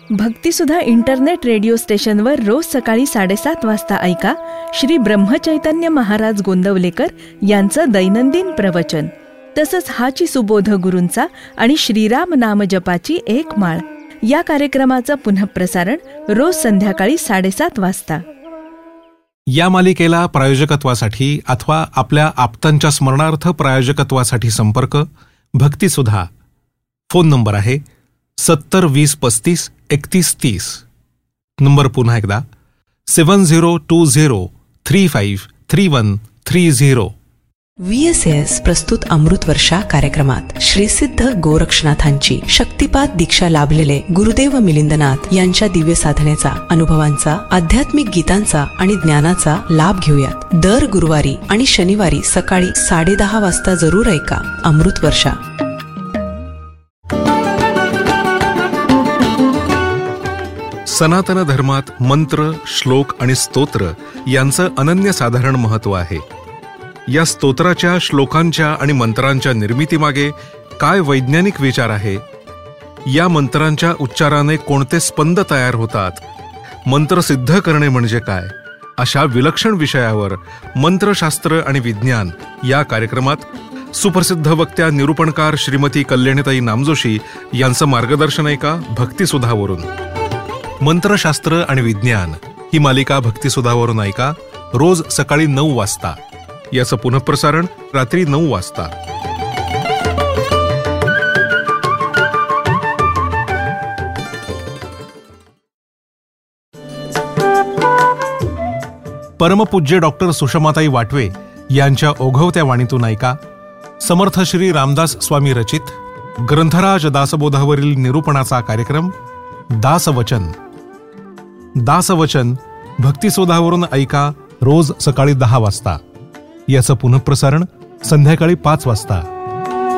भक्तिसुधा internet radio स्टेशनवर रोज सकाळी 7:30 वाजता ऐका श्री ब्रह्मचैतन्य महाराज गोंदवलेकर यांचं दैनंदिन प्रवचन. तसंच हाची सुबोध गुरूंचा आणि श्रीराम नाम जपाची एक माळ या कार्यक्रमाचं पुनःप्रसारण रोज संध्याकाळी 7:30 वाजता. या मालिकेला प्रायोजकत्वासाठी अथवा आपल्या आप्तांच्या स्मरणार्थ प्रायोजकत्वासाठी संपर्क भक्तिसुधा. फोन नंबर आहे 70 20 35 31 30. नंबर पुन्हा एकदा 7020 35 31 30. VSS प्रस्तुत अमृत वर्षा कार्यक्रमात श्री सिद्ध गोरक्षनाथांची शक्तिपात दीक्षा लाभलेले गुरुदेव मिलिंदनाथ यांच्या दिव्य साधनेचा, अनुभवांचा, आध्यात्मिक गीतांचा आणि ज्ञानाचा लाभ घेऊयात. दर गुरुवारी आणि शनिवारी सकाळी 10:30 वाजता जरूर ऐका अमृत वर्षा. सनातन धर्मात मंत्र, श्लोक आणि स्तोत्र यांचं अनन्यसाधारण महत्त्व आहे. या स्तोत्राच्या, श्लोकांच्या आणि मंत्रांच्या निर्मितीमागे काय वैज्ञानिक विचार आहे? या मंत्रांच्या उच्चाराने कोणते स्पंद तयार होतात? मंत्र सिद्ध करणे म्हणजे काय? अशा विलक्षण विषयावर मंत्रशास्त्र आणि विज्ञान या कार्यक्रमात सुप्रसिद्ध वक्त्या निरूपणकार श्रीमती कल्याणीताई नामजोशी यांचं मार्गदर्शन ऐका भक्तिसुधावरून. मंत्रशास्त्र आणि विज्ञान ही मालिका भक्तिसुधावरून ऐका रोज सकाळी 9 वाजता. याचं पुनःप्रसारण रात्री 9 वाजता. परमपूज्य डॉक्टर सुषमाताई वाटवे यांच्या ओघवत्या वाणीतून ऐका समर्थ श्री रामदास स्वामी रचित ग्रंथराज दासबोधावरील निरूपणाचा कार्यक्रम दासवचन. दासवचन भक्तिसुधावरून ऐका रोज सकाळी 10 वाजता. याचं पुनःप्रसारण संध्याकाळी 5 वाजता.